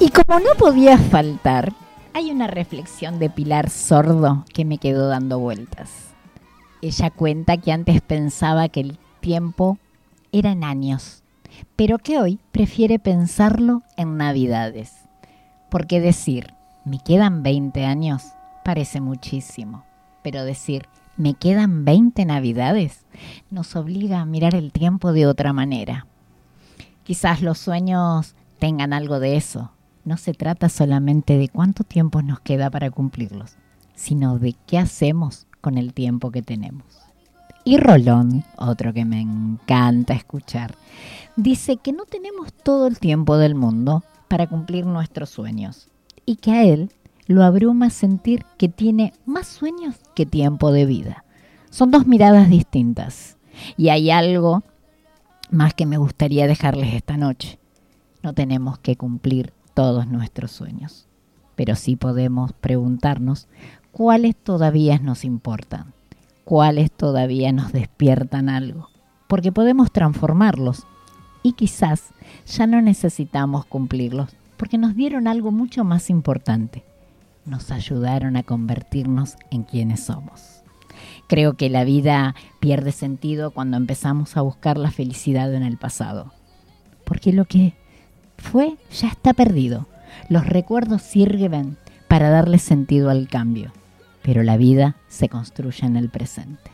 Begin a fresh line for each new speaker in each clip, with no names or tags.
Y como no podía faltar, hay una reflexión de Pilar Sordo que me quedó dando vueltas. Ella cuenta que antes pensaba que el tiempo era en años, pero que hoy prefiere pensarlo en navidades. Porque decir, me quedan 20 años, parece muchísimo. Pero decir, me quedan 20 navidades, nos obliga a mirar el tiempo de otra manera. Quizás los sueños tengan algo de eso. No se trata solamente de cuánto tiempo nos queda para cumplirlos, sino de qué hacemos con el tiempo que tenemos. Y Rolón, otro que me encanta escuchar, dice que no tenemos todo el tiempo del mundo para cumplir nuestros sueños y que a él lo abruma sentir que tiene más sueños que tiempo de vida. Son dos miradas distintas y hay algo más que me gustaría dejarles esta noche. No tenemos que cumplir todos nuestros sueños, pero sí podemos preguntarnos cuáles todavía nos importan, cuáles todavía nos despiertan algo, porque podemos transformarlos y quizás ya no necesitamos cumplirlos, porque nos dieron algo mucho más importante, nos ayudaron a convertirnos en quienes somos. Creo que la vida pierde sentido cuando empezamos a buscar la felicidad en el pasado, porque lo que fue ya está perdido. Los recuerdos sirven para darle sentido al cambio, pero la vida se construye en el presente.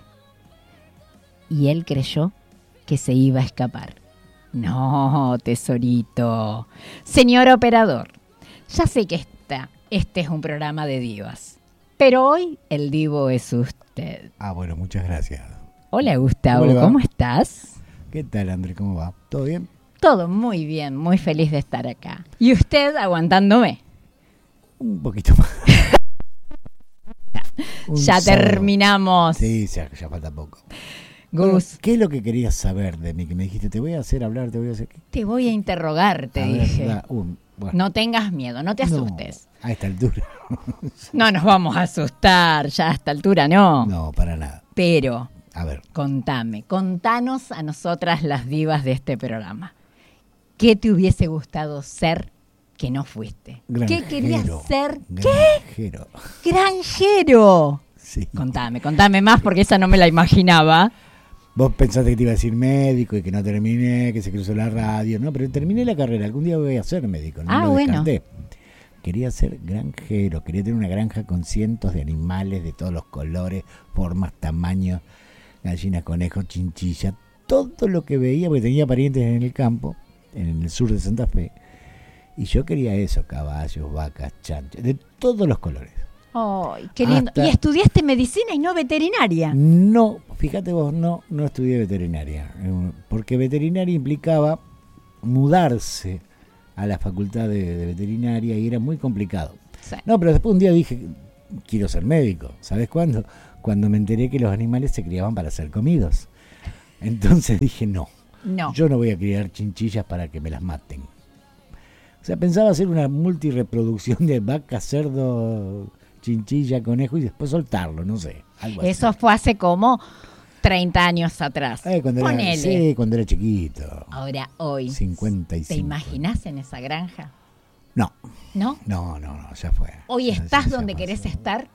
Y él creyó que se iba a escapar. No, tesorito. Señor operador, ya sé que este es un programa de divas, pero hoy el divo es usted.
Ah, bueno, muchas gracias.
Hola, Gustavo, ¿cómo estás?
¿Qué tal, André? ¿Cómo va? ¿Todo bien?
Todo muy bien, muy feliz de estar acá. ¿Y usted aguantándome?
Un poquito más.
Ya terminamos.
Sí, ya falta poco.
Gus.
Bueno, ¿qué es lo que querías saber de mí? Que me dijiste, te voy a hacer hablar, te voy a hacer... ¿qué?
Te voy a interrogar, te dije.
Bueno.
No tengas miedo, no te asustes.
No, a esta altura.
No nos vamos a asustar, ya a esta altura no.
No, para nada.
Pero,
a ver,
contanos a nosotras las divas de este programa. ¿Qué te hubiese gustado ser que no fuiste?
Granjero,
¿Qué querías ser?
Granjero.
¿Qué? ¡Granjero! Sí. Contame más porque esa no me la imaginaba.
Vos pensaste que te iba a decir médico y que no terminé, que se cruzó la radio. No, pero terminé la carrera. Algún día voy a ser médico. No lo descarté. Quería ser granjero. Quería tener una granja con cientos de animales de todos los colores, formas, tamaños. Gallinas, conejos, chinchillas. Todo lo que veía, porque tenía parientes en el campo, en el sur de Santa Fe. Y yo quería eso. Caballos, vacas, chanchos. De todos los colores.
¡Ay, qué lindo! ¿Y estudiaste medicina y no veterinaria?
No, fíjate vos, no estudié veterinaria, porque veterinaria implicaba mudarse a la facultad de veterinaria y era muy complicado. Sí. No, pero después un día dije, quiero ser médico. ¿Sabes cuándo? Cuando me enteré que los animales se criaban para ser comidos. Entonces dije, no, yo no voy a criar chinchillas para que me las maten. O sea, pensaba hacer una multireproducción de vaca, cerdo, chinchilla, conejo y después soltarlo, no sé. Algo
Eso
así.
Fue hace como 30 años atrás.
Cuando era chiquito.
Ahora, hoy.
55.
¿Te imaginás en esa granja?
No.
¿No?
No, ya fue.
¿Hoy estás donde querés estar?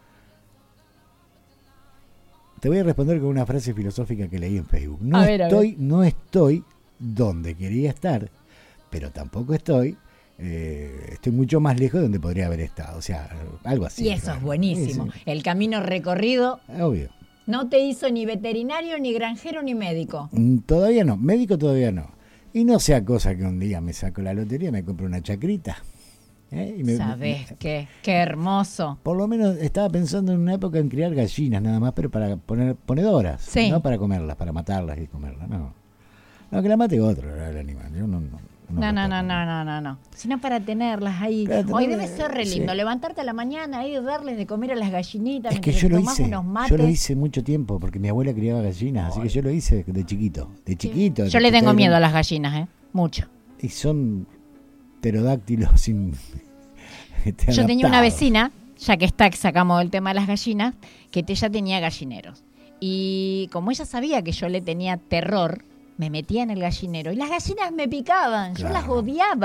Te voy a responder con una frase filosófica que leí en Facebook. No estoy donde quería estar, pero tampoco estoy mucho más lejos de donde podría haber estado, o sea, algo así.
Y eso es buenísimo. Sí. El camino recorrido.
Obvio.
No te hizo ni veterinario, ni granjero, ni médico.
Todavía no, médico todavía no. Y no sea cosa que un día me saco la lotería y me compro una chacrita.
¿Sabés qué? Qué hermoso.
Por lo menos estaba pensando en una época en criar gallinas nada más, pero para poner ponedoras, sí. No para comerlas, para matarlas y comerlas, no, que la mate otro, el animal. Yo no.
No. Sino para tenerlas ahí. Hoy debe ser re lindo, sí. Levantarte a la mañana y darles de comer a las gallinitas.
Es que yo lo hice mucho tiempo, porque mi abuela criaba gallinas, así que yo lo hice de chiquito.
Yo le tengo miedo a las gallinas, mucho.
Y son pterodáctilos sin...
Yo tenía una vecina, ya que sacamos el tema de las gallinas, que ella tenía gallineros. Y como ella sabía que yo le tenía terror, me metía en el gallinero y las gallinas me picaban, yo las odiaba.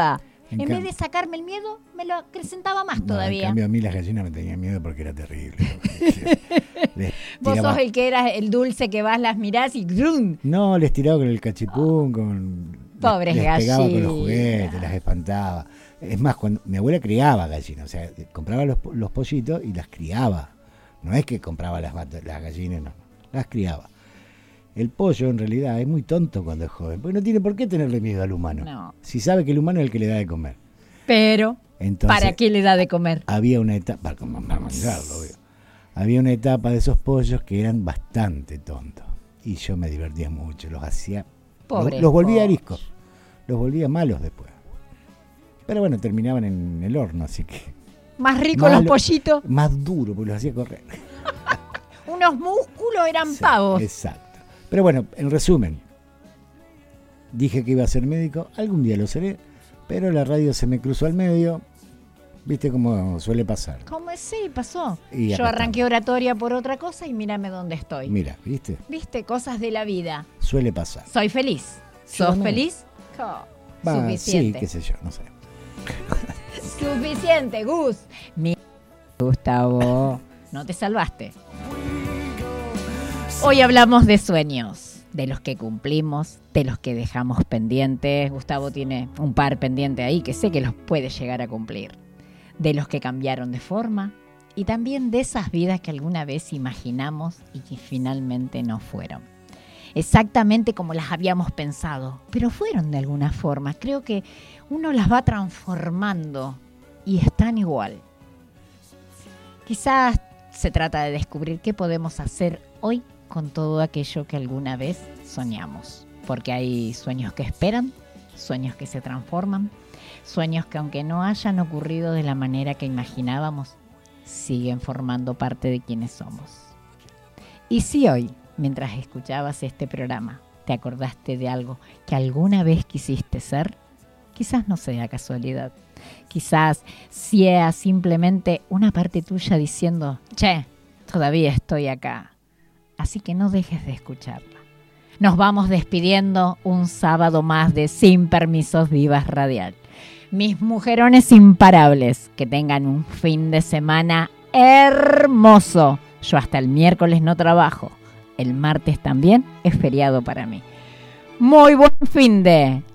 En vez de sacarme el miedo, me lo acrecentaba más todavía.
En cambio, a mí las gallinas me tenían miedo porque era terrible.
Vos sos el que eras el dulce que vas, las mirás y ¡grum!
No, les tiraba con el cachipún,
pobres
les
gallinas.
Pegaba con los juguetes, las espantaba. Es más, cuando mi abuela criaba gallinas, o sea, compraba los pollitos y las criaba. No es que compraba las gallinas, no, las criaba. El pollo en realidad es muy tonto cuando es joven, porque no tiene por qué tenerle miedo al humano.
No.
Si sabe que el humano es el que le da de comer.
Pero,
entonces,
¿para qué le da de comer?
Había una etapa, para mandarlo, obvio. Había una etapa de esos pollos que eran bastante tontos. Y yo me divertía mucho, los hacía... Los volvía ariscos, los volvía malos después. Pero bueno, terminaban en el horno, así que...
Más ricos los pollitos.
Más duro, porque los hacía correr.
Unos músculos eran pavos.
Exacto. Pero bueno, en resumen, dije que iba a ser médico, algún día lo seré, pero la radio se me cruzó al medio, viste cómo suele pasar.
¿Cómo es? Sí, pasó.
Y
yo arranqué oratoria por otra cosa y mírame dónde estoy.
Mira, ¿viste?
¿Viste? Cosas de la vida.
Suele pasar.
Soy feliz. ¿Sos feliz? Suficiente.
Sí, qué sé yo, no sé.
Suficiente, Gus. Gustavo, no te salvaste. Hoy hablamos de sueños, de los que cumplimos, de los que dejamos pendientes. Gustavo tiene un par pendiente ahí que sé que los puede llegar a cumplir. De los que cambiaron de forma y también de esas vidas que alguna vez imaginamos y que finalmente no fueron. Exactamente como las habíamos pensado, pero fueron de alguna forma. Creo que uno las va transformando y están igual. Quizás se trata de descubrir qué podemos hacer hoy con todo aquello que alguna vez soñamos. Porque hay sueños que esperan, sueños que se transforman, sueños que aunque no hayan ocurrido de la manera que imaginábamos, siguen formando parte de quienes somos. Y si hoy, mientras escuchabas este programa, te acordaste de algo que alguna vez quisiste ser, quizás no sea casualidad. Quizás sea simplemente una parte tuya diciendo, che, todavía estoy acá. Así que no dejes de escucharla. Nos vamos despidiendo un sábado más de Sin Permisos Vivas Radial. Mis mujerones imparables, que tengan un fin de semana hermoso. Yo hasta el miércoles no trabajo. El martes también es feriado para mí. Muy buen fin de...